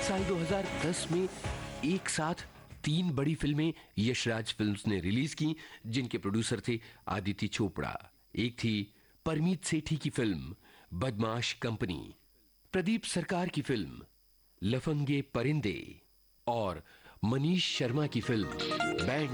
साल 2010 में एक साथ 3 बड़ी फिल्में यशराज फिल्म्स ने रिलीज की, जिनके प्रोड्यूसर थे आदित्य चोपड़ा। एक थी परमीत सेठी की फिल्म बदमाश कंपनी, प्रदीप सरकार की फिल्म लफंगे परिंदे और मनीष शर्मा की फिल्म बैंड